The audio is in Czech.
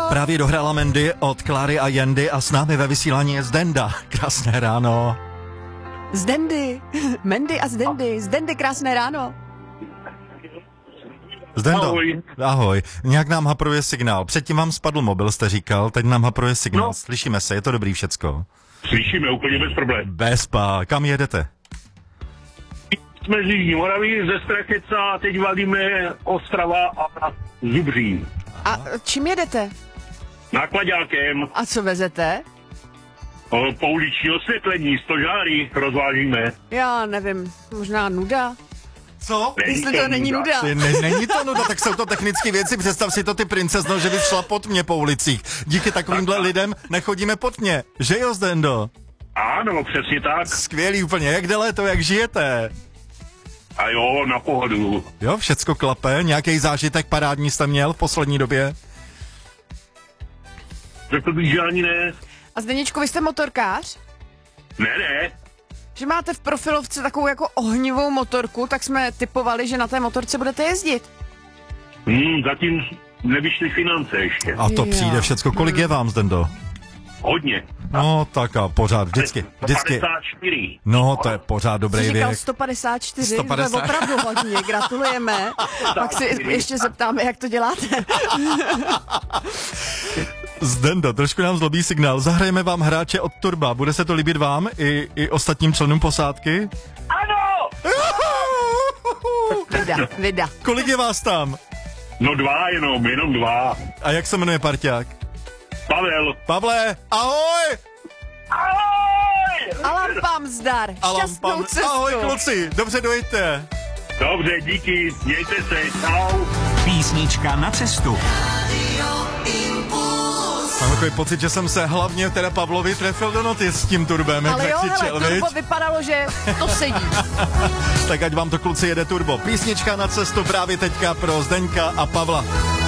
Právě dohrála Mandy od Kláry a Jendy a s námi ve vysílání je Zdenda. Krásné ráno. Zdendy. Mandy a Zdendy. Zdendy, krásné ráno. Zdendo. Ahoj. Ahoj. Nějak nám hapruje signál. Předtím vám spadl mobil, jste říkal, teď nám hapruje signál. No. Slyšíme se, je to dobrý všecko? Slyšíme úplně bez problémů. Bezpá. Kam jedete? Jsme z Jižní Moravy, ze Strakeca a teď valíme Ostrava a Zubřín. A čím jedete? Náklaďákem, A co vezete? pouliční osvětlení, stožáry rozvážíme. Já nevím, možná nuda? Co? Jestli to není nuda. Není to nuda, tak jsou to technické věci. Představ si to, ty princezno, že bys šla pod mě po ulicích. Díky takovýmhle lidem nechodíme pod mě. Že jo, Zdendo? Ano, přesně tak. Skvělý úplně. Jak jde léto, jak žijete? A jo, na pohodu. Jo, všecko klape. Nějaký zážitek parádní jste měl v poslední době? Řekl bych, že ani ne. A Zdeněčku, vy jste motorkář? Ne. Že máte v profilovce takovou jako ohnivou motorku, tak jsme typovali, že na té motorce budete jezdit. Zatím nevyšly finance ještě. A to Jo. přijde všecko. Kolik je vám, Zdendo? Hodně. No tak a pořád, vždycky. 154. No, to je pořád dobrý Jsi říkal věk. 154, 150. to je opravdu hodně, gratulujeme. Pak si ještě zeptáme, jak to děláte. Zdendo, trošku nám zlobí signál. Zahrajeme vám hráče od Turba. Bude se to líbit vám i ostatním členům posádky? Ano! Vida. Kolik je vás tam? No jenom dva. A jak se jmenuje parťák? Pavel. Pavle, ahoj! Ahoj! A lampám zdar. Šťastnou cestu. Ahoj kluci, dobře dojďte. Dobře, díky, mějte se, čau. Písnička na cestu. Mám takový pocit, že jsem se hlavně teda Pavlovi trefil do noty s tím Turbem, jak Ale jo, zakřičel, hele, viď? turbo vypadalo, že to sedí. Tak ať vám to kluci jede Turbo. Písnička na cestu právě teďka pro Zdeňka a Pavla.